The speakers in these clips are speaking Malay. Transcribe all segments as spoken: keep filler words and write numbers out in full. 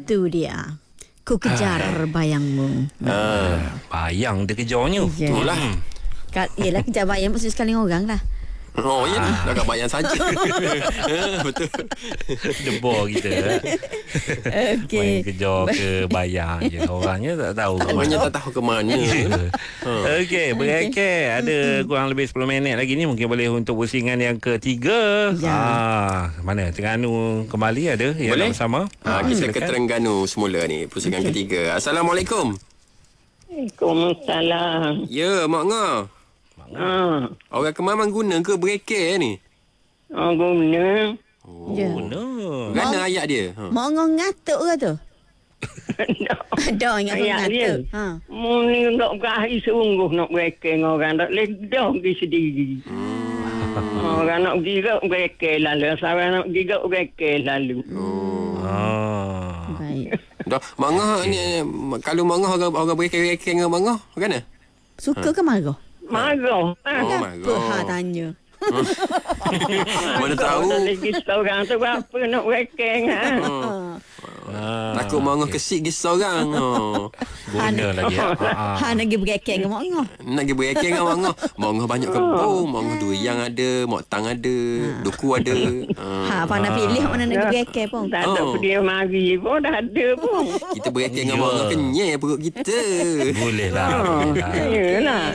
Itu dia. Ku kejar ah. bayangmu. Ah, bayang dia kejarnya. Ya. Itulah. Kat, yelah kejar bayang mesti sekali orang lah. Oh ya, ah. Dah kat bayang saja. Betul. Debor kita. Okey. Main kejar ke bayang je. Orangnya tak tahu. Orangnya tak tahu ke mana. Okey, berekek. Ada kurang lebih sepuluh minit lagi ni. Mungkin boleh untuk pusingan yang ketiga. Ya. Ah, mana? Terengganu kembali ada yang boleh? bersama. Ha, kita ke Terengganu semula ni. Pusingan okay. ketiga. Assalamualaikum. Waalaikumsalam. Ya, Mak Ngah. Ha. Orang Kemaman guna ke berekek ni? Oh, guna. Oh, Ya. guna. Mana Mak- ayat dia? Ha. Mak ngong ngatuk ke tu? Ada ingat Ayat dia. ngatuk. Ha. Mu ni nak berakhir sungguh nak berekek dengan orang. Tak ledah pergi sendiri. Hmm. Orang nak pergi ke berekek lalu. Seorang nak pergi ke berekek lalu. Oh. Ah. Baik. Dah, Mak Ngah ni, kalau Mak Ngah orang, orang berekek-berekek dengan Mak Ngah, macam mana? Suka ke marah? Marah. Ha. Oh, Apa ha tanya? Mana tahu. Tak lagi seorang tu apa nak berekek. Ha. Ah. Takut Mak Ngah kesik kisah orang. Oh. Guna lagi. Ah. Ha nak pergi berekek dengan mak ngah. Nak pergi berekek dengan Mak Ngah. Mak Ngah banyak kebun. Mak Ngah durian ada, mak tang ada, duku ada. Ha apa nak pilih mana nak pergi berekek pun. Tak ada Oh. dia mari pun dah ada pun. Kita berekek dengan Mak Ngah kenyai perut kita. Boleh lah. Oh, Boleh lah. yalah.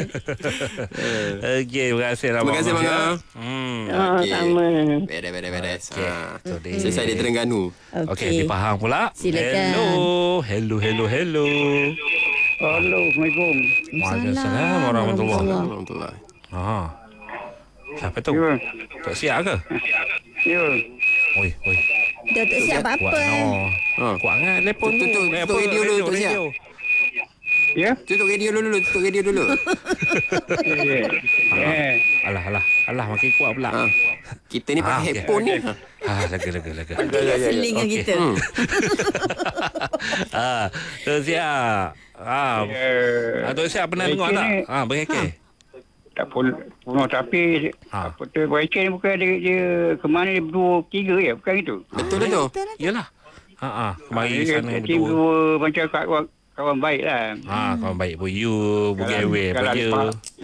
Okey, terima kasih lah. Terima kasih, Mak Ngah. Hmm. Oh, Okey. sama. Beres, beres, beres. Okey. Ha. Tu dia. Selesai di Terengganu. Okey, di Pahang pula. Silakan. Hello. Hello, hello, hello. Assalamualaikum. Waalaikumsalam warahmatullahi. Alhamdulillah. Ha. Siapa tu? Ya. Tak siap ke? Ya. Oi, oi. Dia tak siap Kuat apa-apa. no. Ha. Kuat ngah telefon Tutup, tu. tutup, Eh, tutup apa? radio dulu, tak siap. radio. Ya. Tutup radio dulu, tutup radio dulu. Ya. Eh. Alah, alah. Alah, makin kuat pula. Ha. Kita ni Ah, pakai okey. headphone ni. Ha. Ah, lega, lega, lega. Dia seling dengan Okey. kita. Hmm. Ah, tu siap. Ah, ah, tu siap pernah dengar tak? Ah, berekek. Tak pun puno tapi Ha. apa tu Boyken ni bukan dia, dia kemana dia berdua tiga ya bukan itu. Betul dah tu. Yalah. Ha ah, kemari Dia- sana dia berdua. dua macam kawan, kawan baik lah. Ha, kawan baik pun you, Kalau- Bugawai kalau pun you. lepak-